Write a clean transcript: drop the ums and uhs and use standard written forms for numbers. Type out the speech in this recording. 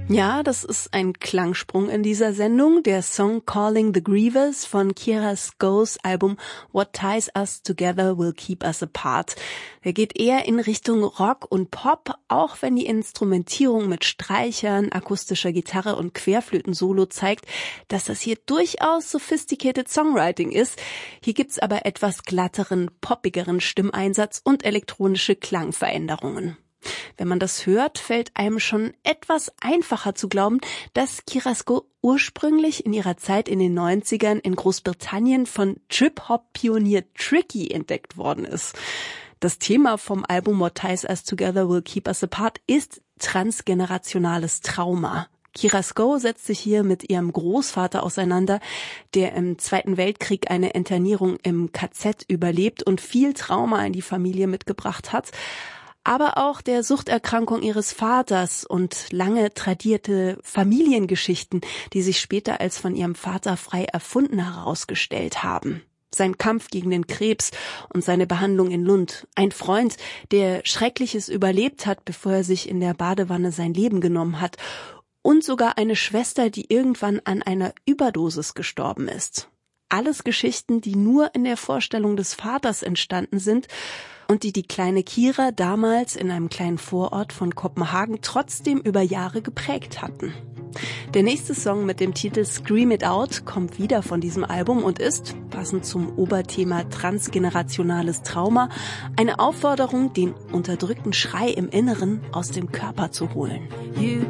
Ja, das ist ein Klangsprung in dieser Sendung. Der Song Calling the Grievous von Kira Skos Album What Ties Us Together Will Keep Us Apart. Der geht eher in Richtung Rock und Pop, auch wenn die Instrumentierung mit Streichern, akustischer Gitarre und Querflöten-Solo zeigt, dass das hier durchaus sophisticated Songwriting ist. Hier gibt's aber etwas glatteren, poppigeren Stimmeinsatz und elektronische Klangveränderungen. Wenn man das hört, fällt einem schon etwas einfacher zu glauben, dass Kira Sko ursprünglich in ihrer Zeit in den 90ern in Großbritannien von Trip-Hop-Pionier Tricky entdeckt worden ist. Das Thema vom Album What Ties Us Together Will Keep Us Apart ist transgenerationales Trauma. Kira Sko setzt sich hier mit ihrem Großvater auseinander, der im Zweiten Weltkrieg eine Internierung im KZ überlebt und viel Trauma in die Familie mitgebracht hat. Aber auch der Suchterkrankung ihres Vaters und lange tradierte Familiengeschichten, die sich später als von ihrem Vater frei erfunden herausgestellt haben. Sein Kampf gegen den Krebs und seine Behandlung in Lund. Ein Freund, der Schreckliches überlebt hat, bevor er sich in der Badewanne sein Leben genommen hat. Und sogar eine Schwester, die irgendwann an einer Überdosis gestorben ist. Alles Geschichten, die nur in der Vorstellung des Vaters entstanden sind und die kleine Kira damals in einem kleinen Vorort von Kopenhagen trotzdem über Jahre geprägt hatten. Der nächste Song mit dem Titel Scream It Out kommt wieder von diesem Album und ist, passend zum Oberthema transgenerationales Trauma, eine Aufforderung, den unterdrückten Schrei im Inneren aus dem Körper zu holen.